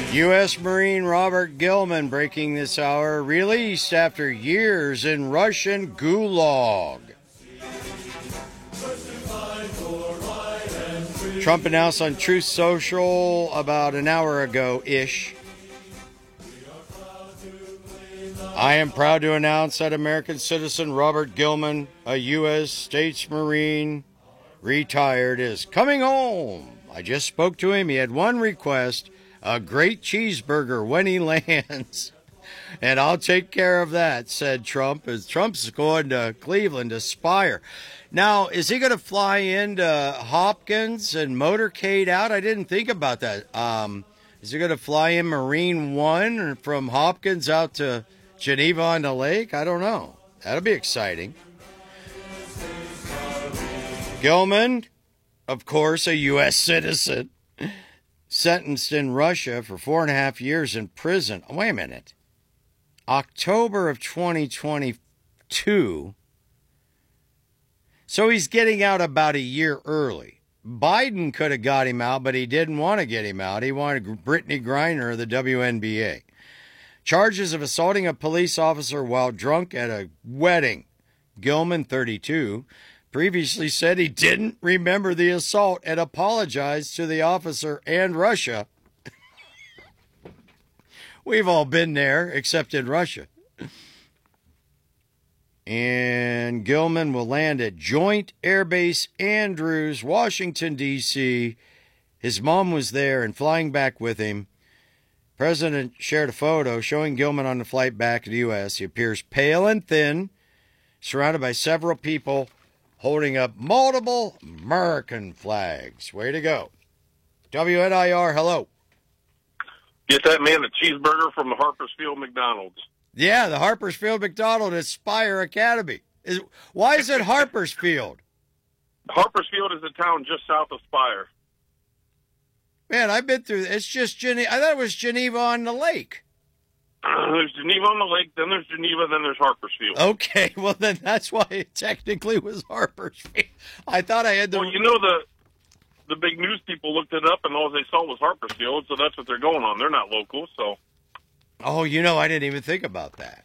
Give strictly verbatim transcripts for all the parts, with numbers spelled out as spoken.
U S Marine Robert Gilman breaking this hour, released after years in Russian gulag. Trump announced on Truth Social about an hour ago-ish. I am proud to announce that American citizen Robert Gilman, a U S States Marine, retired, is coming home. I just spoke to him. He had one request, a great cheeseburger when he lands. And I'll take care of that, said Trump, as Trump's going to Cleveland to Spire. Now, is he going to fly into Hopkins and motorcade out? I didn't think about that. Um, is he going to fly in Marine One from Hopkins out to Geneva on the Lake? I don't know. That'll be exciting. Gilman, of course, a U S citizen, sentenced in Russia for four and a half years in prison. Wait a minute. October of twenty twenty-two. So he's getting out about a year early. Biden could have got him out, but he didn't want to get him out. He wanted Brittany Griner of the W N B A. Charges of assaulting a police officer while drunk at a wedding. Gilman, thirty-two, previously said he didn't remember the assault and apologized to the officer and Russia. We've all been there, except in Russia. And Gilman will land at Joint Air Base Andrews, Washington, D C His mom was there and flying back with him. President shared a photo showing Gilman on the flight back to the U S He appears pale and thin, surrounded by several people holding up multiple American flags. Way to go. W N I R, hello. Get that man a cheeseburger from the Harpersfield McDonald's. Yeah, the Harpersfield McDonald at Spire Academy. Is, why is it Harpersfield? Harpersfield is a town just south of Spire. Man, I've been through. It's just Geneva. I thought it was Geneva on the Lake. Uh, there's Geneva on the Lake, then there's Geneva, then there's Harpersfield. Okay, well then that's why it technically was Harpersfield. I thought I had the. Well, you know the the big news people looked it up, and all they saw was Harpersfield, so that's what they're going on. They're not local, so. Oh, you know, I didn't even think about that.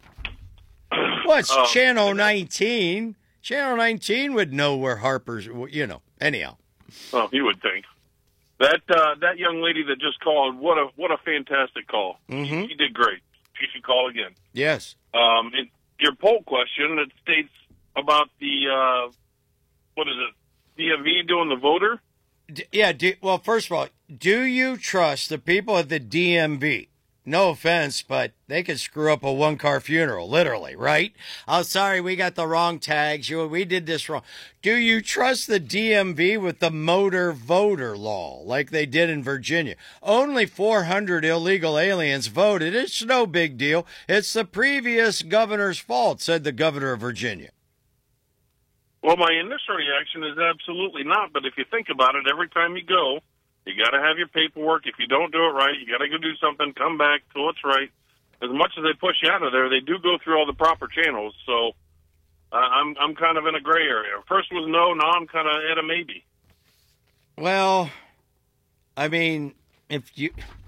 Well, it's uh, Channel nineteen. Channel nineteen would know where Harper's. You know. Anyhow. Well, you would think. That uh, that young lady that just called, what a what a fantastic call. Mm-hmm. She, she did great. She should call again. Yes. Um, in your poll question, it states about the, uh, what is it, D M V doing the voter? D- yeah, do, well, first of all, do you trust the people at the D M V? No offense, but they could screw up a one-car funeral, literally, right? Oh, sorry, we got the wrong tags. You, we did this wrong. Do you trust the D M V with the motor voter law like they did in Virginia? Only four hundred illegal aliens voted. It's no big deal. It's the previous governor's fault, said the governor of Virginia. Well, my initial reaction is absolutely not, but if you think about it, every time you go, you got to have your paperwork. If you don't do it right, you got to go do something, come back till it's right. As much as they push you out of there, they do go through all the proper channels. So uh, I'm I'm kind of in a gray area. First was no, now I'm kind of at a maybe. Well, I mean, if you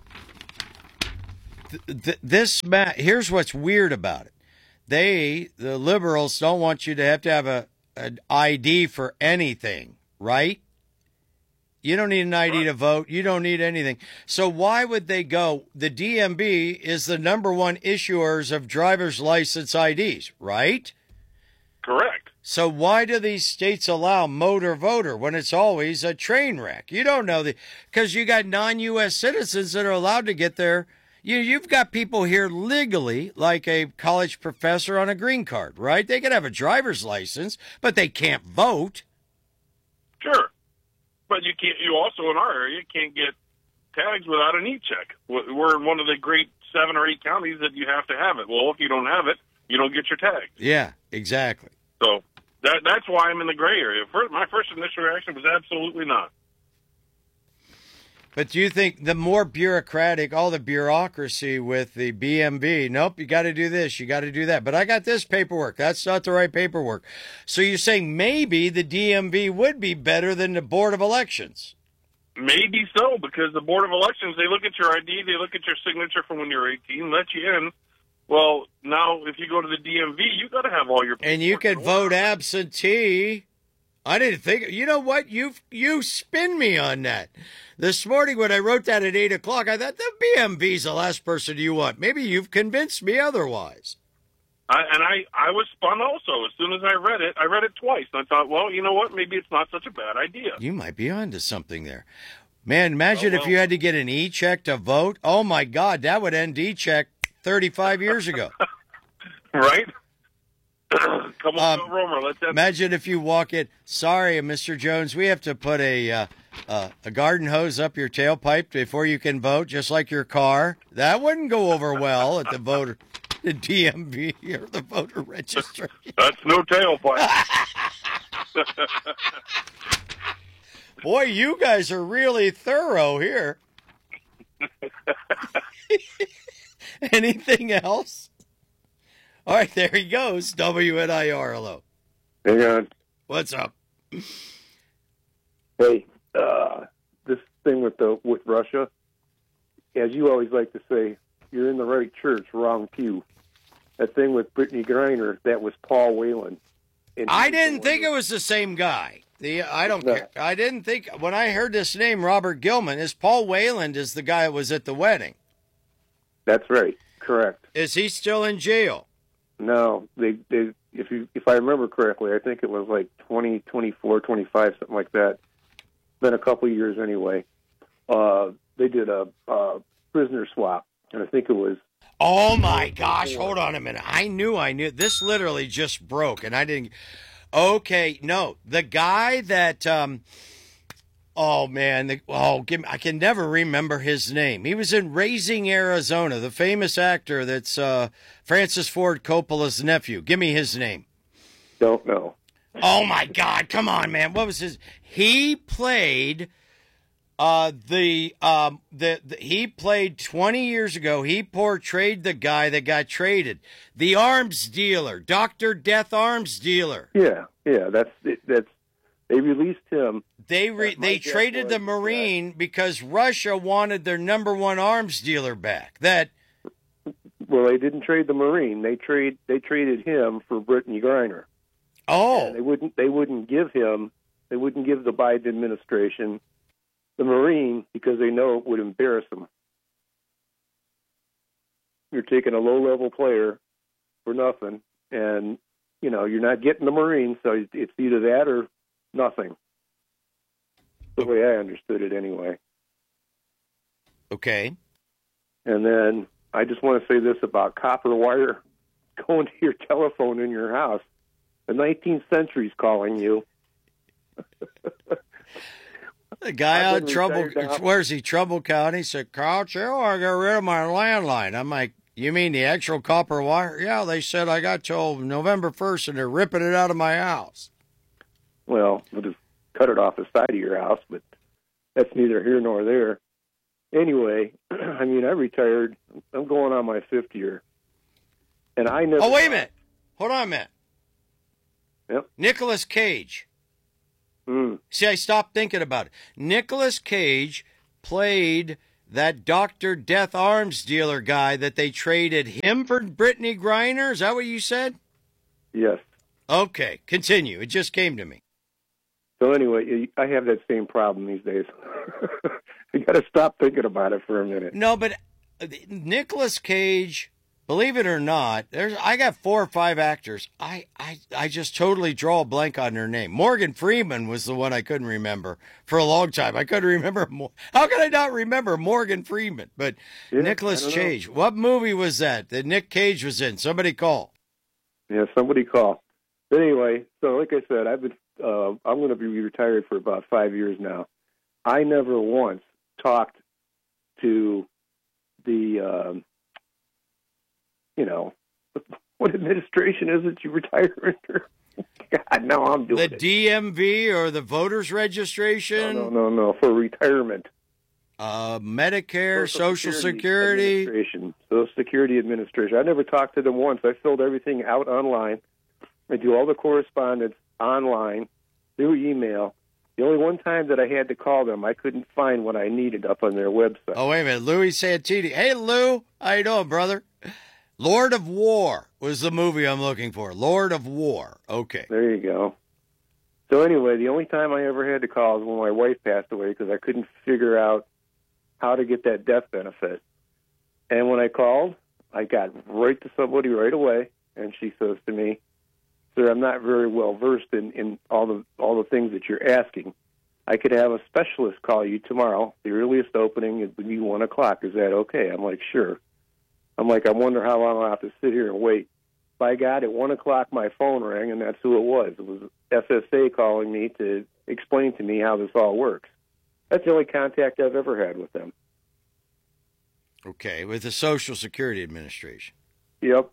th- th- this ma- here's what's weird about it. They, the liberals, don't want you to have to have a an I D for anything, right? You don't need an I D to vote. You don't need anything. So why would they go? The D M V is the number one issuers of driver's license I Ds, right? Correct. So why do these states allow motor voter when it's always a train wreck? You don't know the because you got non-U S citizens that are allowed to get there. You, you've got people here legally, like a college professor on a green card, right? They can have a driver's license, but they can't vote. Sure. But you can't. You also in our area can't get tags without an e-check. We're in one of the great seven or eight counties that you have to have it. Well, if you don't have it, you don't get your tag. Yeah, exactly. So that that's why I'm in the gray area. First, my first initial reaction was absolutely not. But do you think the more bureaucratic, all the bureaucracy with the B M V, nope, you got to do this, you got to do that. But I got this paperwork. That's not the right paperwork. So you're saying maybe the D M V would be better than the Board of Elections? Maybe so, because the Board of Elections, they look at your I D, they look at your signature from when you're eighteen, let you in. Well, now if you go to the D M V, you got to have all your. And you could vote absentee. I didn't think. You know what? You you spin me on that. This morning when I wrote that at eight o'clock, I thought the B M V's the last person you want. Maybe you've convinced me otherwise. I, and I, I was spun also. As soon as I read it, I read it twice. And I thought, well, you know what? Maybe it's not such a bad idea. You might be onto something there. Man, imagine oh, well. if you had to get an e-check to vote. Oh, my God, that would end e-check thirty-five years ago. Right? Come on, um, Romer. Let's have imagine if you walk in. Sorry, Mister Jones, we have to put a uh, uh, a garden hose up your tailpipe before you can vote, just like your car. That wouldn't go over well at the voter, the D M V or the voter registration. That's no tailpipe. Boy, you guys are really thorough here. Anything else? All right, there he goes. W N I R. Hello. Hang on. What's up? Hey, uh, this thing with the with Russia, as you always like to say, you're in the right church, wrong pew. That thing with Brittany Griner, that was Paul Whelan. And I didn't think it was the same guy. The I don't No. care. I didn't think when I heard this name, Robert Gilman, is Paul Whelan is the guy that was at the wedding. That's right. Correct. Is he still in jail? No, they, they if you if I remember correctly, I think it was like twenty, twenty-four, twenty-five, something like that. Been a couple of years anyway. Uh, they did a uh, prisoner swap, and I think it was. Oh my gosh! Hold on a minute. I knew I knew this. Literally just broke, and I didn't. Okay, no, the guy that. Um, oh man! The, oh, give me, I can never remember his name. He was in Raising Arizona, the famous actor that's uh, Francis Ford Coppola's nephew. Give me his name. Don't know. Oh my God! Come on, man. What was his? He played. Uh, the um the, the he played twenty years ago. He portrayed the guy that got traded, the arms dealer, Doctor Death arms dealer. Yeah, yeah. That's that's. They released him. They re, they traded the Marine because Russia wanted their number one arms dealer back. That well, they didn't trade the Marine. They trade they traded him for Brittany Griner. oh And they wouldn't they wouldn't give him. They wouldn't give the Biden administration the Marine because they know it would embarrass them. You're taking a low-level player for nothing, and, you know, you're not getting the Marine, so it's either that or nothing. The way I understood it anyway. okay. And then I just want to say this about copper wire going to your telephone in your house. The nineteenth century's calling you. The guy out I've of been Trouble, retired now. where's he? Trumbull County said, "Carl, I want to get rid of my landline." I'm like, "You mean the actual copper wire?" "Yeah, they said I got till November first, and they're ripping it out of my house." Well, we'll just cut it off the side of your house, but that's neither here nor there. Anyway, I mean, I retired. I'm going on my fifth year. And I never... Oh, wait a minute. Hold on a minute. Yep. Nicolas Cage. Mm. See, I stopped thinking about it. Nicolas Cage played that Doctor Death arms dealer guy that they traded him for Brittany Griner. Is that what you said? Yes. Okay, continue. It just came to me. So anyway, I have that same problem these days. You got to stop thinking about it for a minute. No, but Nicolas Cage, believe it or not, there's I got four or five actors. I, I, I just totally draw a blank on their name. Morgan Freeman was the one I couldn't remember for a long time. I couldn't remember. How could I not remember Morgan Freeman? But Yeah, Nicolas I don't know. Cage, what movie was that that Nick Cage was in? Somebody call. Yeah, somebody call. But anyway, so like I said, I've been uh, I'm going to be retired for about five years now. I never once talked to the, um, you know, what administration is it you retire under? God, no, I'm doing The it. D M V or the voters registration, No, no, no, no, for retirement. uh, Medicare, Social Security. Administration, Social Security Administration. I never talked to them once. I filled everything out online. I do all the correspondence online through email. The only one time that I had to call them, I couldn't find what I needed up on their website. Oh, wait a minute. Louis Santini. Hey, Lou. How you doing, brother? Lord of War was the movie I'm looking for. Lord of War. Okay. There you go. So anyway, the only time I ever had to call was when my wife passed away because I couldn't figure out how to get that death benefit. And when I called, I got right to somebody right away, and she says to me, "Sir, I'm not very well versed in, in all the all the things that you're asking. I could have a specialist call you tomorrow. The earliest opening would be one o'clock. Is that okay?" I'm like, "Sure." I'm like, "I wonder how long I'll have to sit here and wait." By God, at one o'clock my phone rang, and that's who it was. It was S S A calling me to explain to me how this all works. That's the only contact I've ever had with them. Okay, with the Social Security Administration. Yep.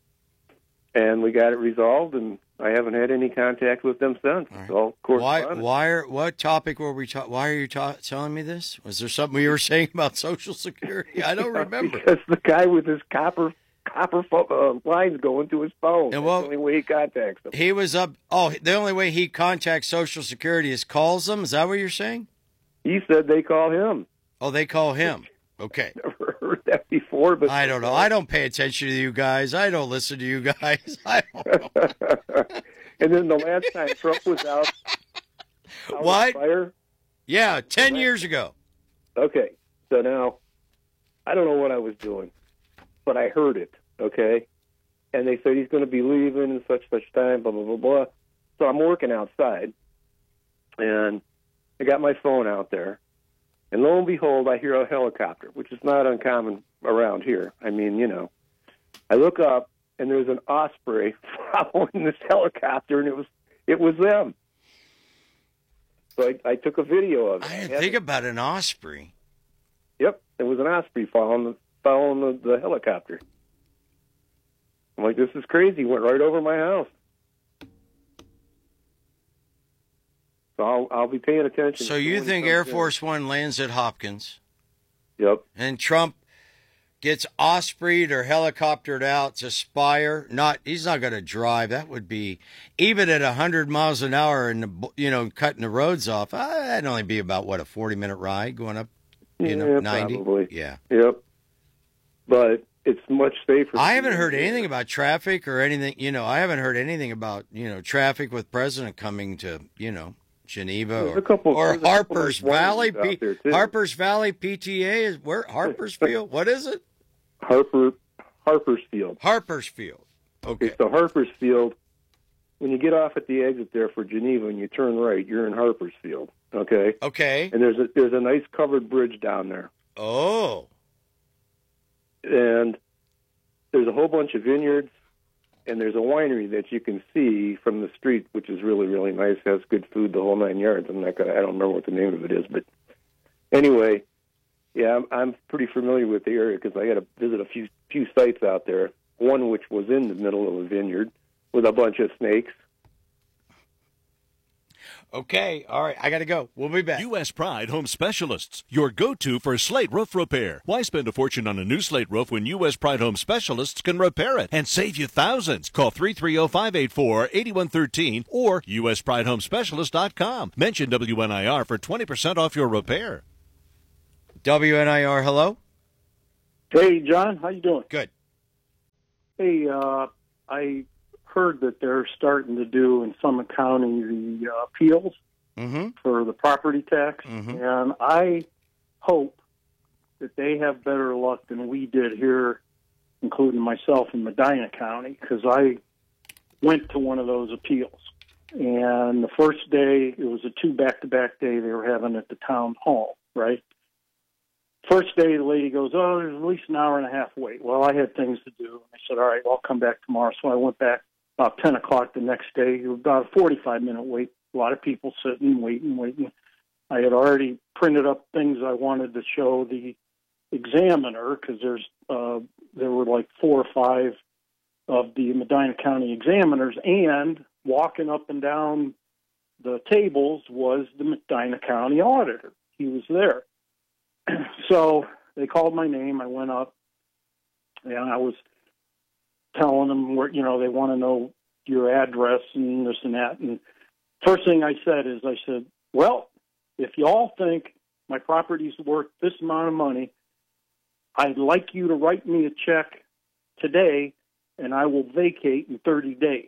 And we got it resolved, and I haven't had any contact with them since. All right. So, of course, why? Why are? What topic were we? Ta- why are you ta- telling me this? Was there something you were saying about Social Security? I don't remember. Because the guy with his copper copper fo- uh, lines going to his phone. And well, That's the only way he contacts them. He was up. Oh, the only way he contacts Social Security is calls them. Is that what you're saying? He said they call him. Oh, they call him. Okay. Never heard that before, but I don't know. I don't pay attention to you guys. I don't listen to you guys. I don't know. And then the last time Trump was out, out what? Fire, yeah, ten years ago. Okay, so now I don't know what I was doing, but I heard it. Okay, and they said he's going to be leaving in such such time. Blah blah blah blah. So I'm working outside, and I got my phone out there. And lo and behold, I hear a helicopter, which is not uncommon around here. I mean, you know, I look up, and there's an Osprey following this helicopter, and it was it was them. So I, I took a video of it. I didn't think it. about an Osprey. Yep, it was an Osprey following the, following the, the helicopter. I'm like, this is crazy. Went right over my house. So I'll, I'll be paying attention. So you think Air Force One lands at Hopkins? Yep. And Trump gets Ospreyed or helicoptered out to Spire? Not, he's not going to drive. That would be, even at one hundred miles an hour and, you know, cutting the roads off, uh, that'd only be about, what, a forty-minute ride going up, you know, yeah, ninety? Probably. Yeah. Yep. But it's much safer. I haven't heard anything about traffic or anything, you know, I haven't heard anything about, you know, traffic with President coming to, you know, Geneva or, couple, or Harper's Valley. P, P, Harper's Valley P T A is where? Harpersfield? What is it? Harper Harpersfield. Harpersfield. Okay. okay. So Harpersfield, when you get off at the exit there for Geneva and you turn right, you're in Harpersfield. Okay. Okay. And there's a there's a nice covered bridge down there. Oh. And there's a whole bunch of vineyards. And there's a winery that you can see from the street, which is really, really nice. Has good food, the whole nine yards. I'm not gonna, I don't remember what the name of it is, but anyway, yeah, I'm, I'm pretty familiar with the area because I got to visit a few few sites out there. One which was in the middle of a vineyard with a bunch of snakes. Okay, all right, I got to go. We'll be back. U S Pride Home Specialists, your go-to for slate roof repair. Why spend a fortune on a new slate roof when U S Pride Home Specialists can repair it and save you thousands? Call three three zero, five eight four, eight one one three or U S Pride Home Specialist dot com. Mention W N I R for twenty percent off your repair. W N I R, hello? Hey, John, how you doing? Good. Hey, uh, I heard that they're starting to do in Summit County the uh, appeals mm-hmm. for the property tax, mm-hmm. and I hope that they have better luck than we did here, including myself in Medina County, because I went to one of those appeals. And the first day, it was a two back-to-back day they were having at the town hall, right? First day, the lady goes, oh, there's at least an hour and a half wait. Well, I had things to do. I said, all right, well, I'll come back tomorrow. So I went back about ten o'clock the next day. It was about a forty-five minute wait. A lot of people sitting, waiting, waiting. I had already printed up things I wanted to show the examiner because there's uh, there were like four or five of the Medina County examiners, and walking up and down the tables was the Medina County auditor. He was there. So they called my name. I went up, and I was telling them where, you know, they want to know your address and this and that. And first thing I said is, I said, well, if y'all think my property's worth this amount of money, I'd like you to write me a check today, and I will vacate in thirty days.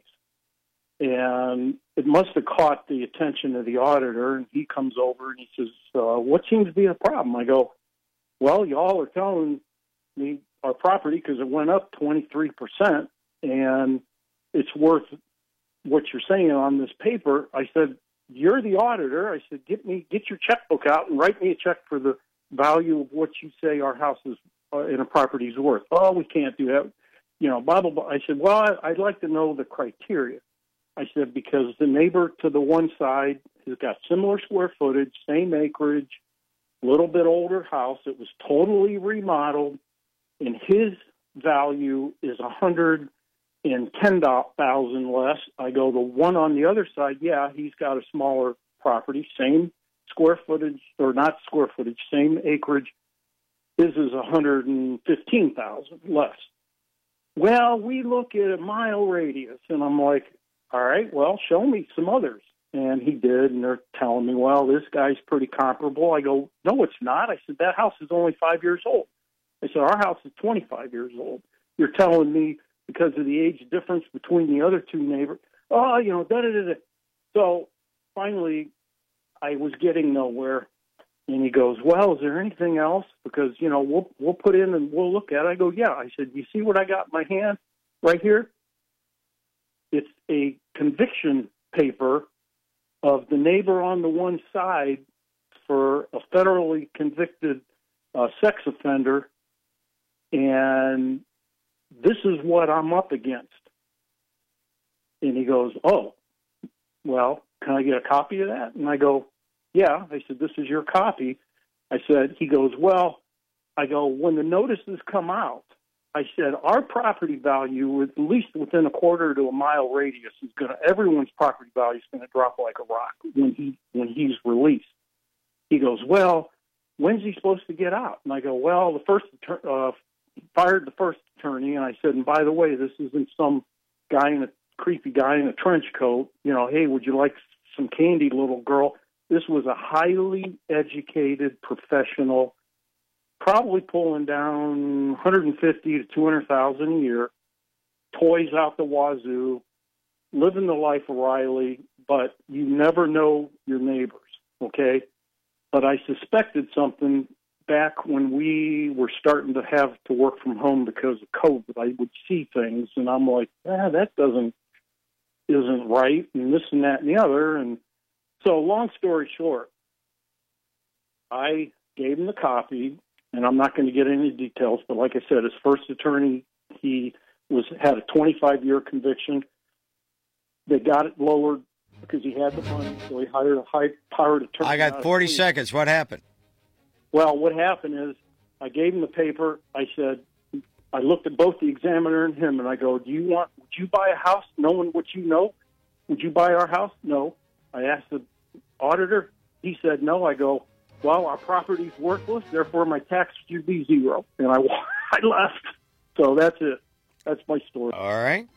And it must have caught the attention of the auditor, and he comes over and he says, uh, what seems to be the problem? I go, well, y'all are telling me our property, because it went up twenty-three percent, and it's worth what you're saying on this paper. I said, you're the auditor. I said, get me, get your checkbook out and write me a check for the value of what you say our house is uh, in a property is worth. Oh, we can't do that. You know, blah, blah, blah. I said, well, I, I'd like to know the criteria. I said, because the neighbor to the one side has got similar square footage, same acreage, a little bit older house. It was totally remodeled, and his value is one hundred ten thousand less. I go, the one on the other side, yeah, he's got a smaller property, same square footage, or not square footage, same acreage. His is one hundred fifteen thousand less. Well, we look at a mile radius, and I'm like, all right, well, show me some others. And he did, and they're telling me, well, this guy's pretty comparable. I go, no, it's not. I said, that house is only five years old. I said, our house is twenty-five years old. You're telling me because of the age difference between the other two neighbors, oh, you know, da-da-da-da. So finally, I was getting nowhere. And he goes, well, is there anything else? Because, you know, we'll we'll put in and we'll look at it. I go, yeah. I said, you see what I got in my hand right here? It's a conviction paper of the neighbor on the one side for a federally convicted uh, sex offender, and this is what I'm up against. And he goes, oh, well, can I get a copy of that? And I go, yeah. I said, this is your copy. I said, he goes, well, I go, when the notices come out, I said, our property value, at least within a quarter to a mile radius, is going to, everyone's property value is going to drop like a rock when he when he's released. He goes, well, when's he supposed to get out? And I go, well, the first uh, fired the first attorney, and I said, and by the way, this isn't some guy in a creepy guy in a trench coat. You know, hey, would you like some candy, little girl? This was a highly educated professional, probably pulling down one hundred fifty to two hundred thousand a year, toys out the wazoo, living the life of Riley, but you never know your neighbors, okay? But I suspected something back when we were starting to have to work from home because of COVID. I would see things, and I'm like, ah, that doesn't isn't right, and this and that and the other. And so long story short, I gave him the copy, and I'm not going to get any details, but like I said, his first attorney, he was had a twenty-five year conviction. They got it lowered because he had the money, so he hired a high-powered attorney. I got forty seconds. What happened? Well, what happened is I gave him the paper. I said, I looked at both the examiner and him, and I go, do you want, would you buy a house knowing what you know? Would you buy our house? No. I asked the auditor. He said no. I go, well, our property's worthless, therefore my tax should be zero. And I, I left. So that's it. That's my story. All right.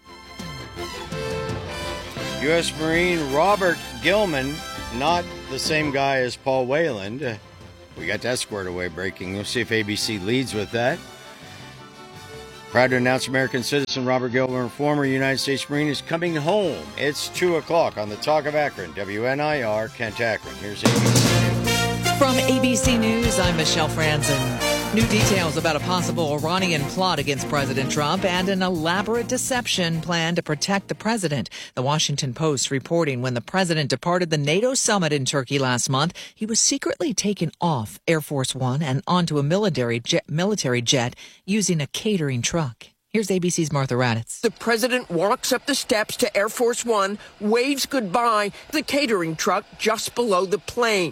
U S Marine Robert Gilman, not the same guy as Paul Wayland. Uh, we got that squared away breaking. We'll see if A B C leads with that. Proud to announce American citizen Robert Gilman, former United States Marine, is coming home. It's two o'clock on the Talk of Akron, W N I R, Kent Akron. Here's A B C News. From A B C News, I'm Michelle Franzen. New details about a possible Iranian plot against President Trump and an elaborate deception plan to protect the president. The Washington Post reporting when the president departed the NATO summit in Turkey last month, he was secretly taken off Air Force One and onto a military jet, military jet using a catering truck. Here's A B C's Martha Raddatz. The president walks up the steps to Air Force One, waves goodbye to the catering truck just below the plane.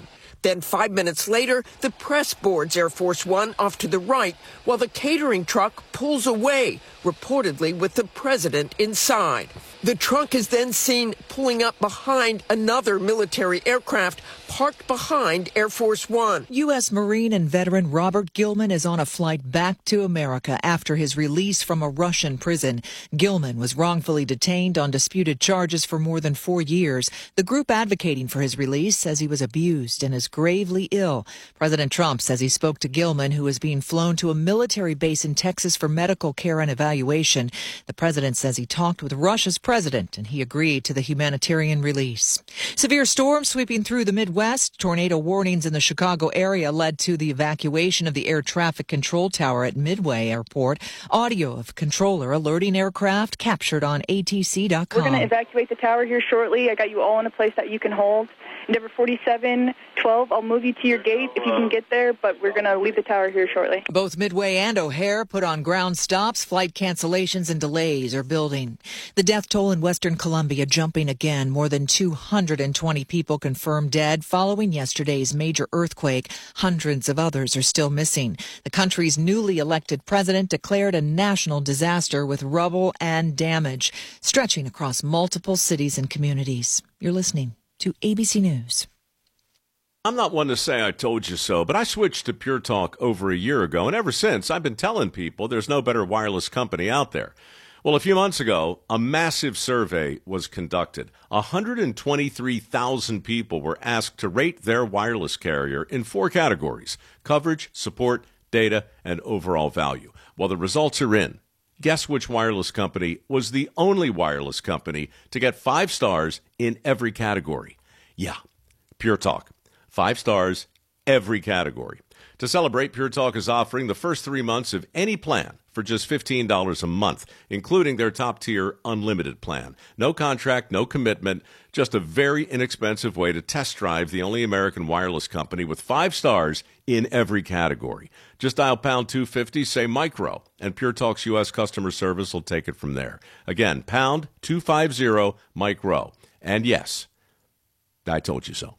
Then five minutes later, the press boards Air Force One off to the right, while the catering truck pulls away, reportedly with the president inside. The truck is then seen pulling up behind another military aircraft parked behind Air Force One. U S. Marine and veteran Robert Gilman is on a flight back to America after his release from a Russian prison. Gilman was wrongfully detained on disputed charges for more than four years. The group advocating for his release says he was abused and is gravely ill. President Trump says he spoke to Gilman, who is being flown to a military base in Texas for medical care and evaluation. The president says he talked with Russia's president and he agreed to the humanitarian release. Severe storms sweeping through the Midwest. Tornado warnings in the Chicago area led to the evacuation of the air traffic control tower at Midway Airport. Audio of controller alerting aircraft captured on A T C dot com. We're going to evacuate the tower here shortly. I got you all in a place that you can hold. Endeavor forty-seven twelve, I'll move you to your gate if you can get there, but we're going to leave the tower here shortly. Both Midway and O'Hare put on ground stops. Flight cancellations and delays are building. The death toll in Western Colombia jumping again. More than two hundred twenty people confirmed dead following yesterday's major earthquake. Hundreds of others are still missing. The country's newly elected president declared a national disaster with rubble and damage stretching across multiple cities and communities. You're listening to A B C News. I'm not one to say I told you so, but I switched to Pure Talk over a year ago, and ever since I've been telling people there's no better wireless company out there. Well, a few months ago, a massive survey was conducted. one hundred twenty-three thousand people were asked to rate their wireless carrier in four categories: coverage, support, data, and overall value. Well, the results are in. Guess which wireless company was the only wireless company to get five stars in every category? Yeah, Pure Talk. Five stars, every category. To celebrate, Pure Talk is offering the first three months of any plan for just fifteen dollars a month, including their top-tier unlimited plan. No contract, no commitment, just a very inexpensive way to test drive the only American wireless company with five stars in every category. Just dial pound two fifty, say micro, and Pure Talk's U S customer service will take it from there. Again, pound two fifty, micro. And yes, I told you so.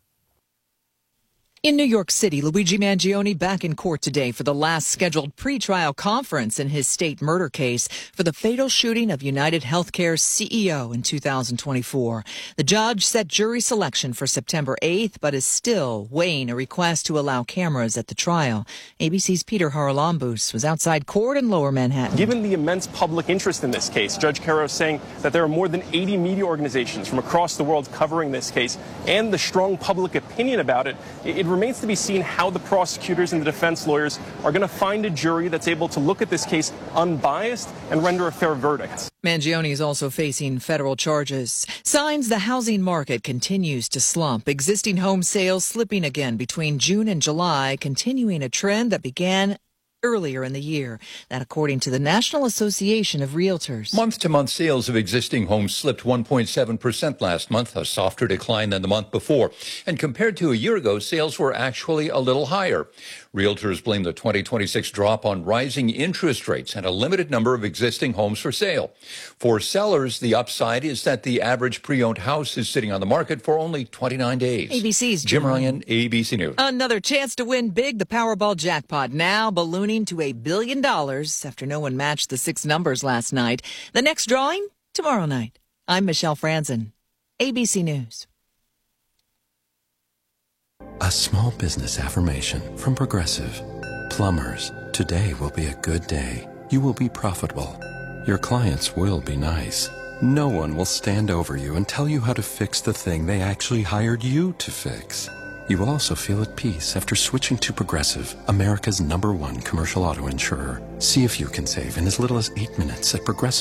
In New York City, Luigi Mangione back in court today for the last scheduled pretrial conference in his state murder case for the fatal shooting of United Healthcare's C E O in two thousand twenty-four. The judge set jury selection for September eighth, but is still weighing a request to allow cameras at the trial. A B C's Peter Haralambous was outside court in Lower Manhattan. Given the immense public interest in this case, Judge Caro is saying that there are more than eighty media organizations from across the world covering this case, and the strong public opinion about it, it remains to be seen how the prosecutors and the defense lawyers are going to find a jury that's able to look at this case unbiased and render a fair verdict. Mangione is also facing federal charges. Signs the housing market continues to slump. Existing home sales slipping again between June and July, continuing a trend that began earlier in the year. That according to the National Association of Realtors. Month-to-month sales of existing homes slipped one point seven percent last month, a softer decline than the month before. And compared to a year ago, sales were actually a little higher. Realtors blame the twenty twenty-six drop on rising interest rates and a limited number of existing homes for sale. For sellers, the upside is that the average pre-owned house is sitting on the market for only twenty-nine days. A B C's Jim Ryan, A B C News. Another chance to win big. The Powerball jackpot now ballooning to a billion dollars after no one matched the six numbers last night. The next drawing tomorrow night. I'm Michelle Franzen, A B C News. A small business affirmation from Progressive. Plumbers, today will be a good day. You will be profitable. Your clients will be nice. No one will stand over you and tell you how to fix the thing they actually hired you to fix. You will also feel at peace after switching to Progressive, America's number one commercial auto insurer. See if you can save in as little as eight minutes at Progressive.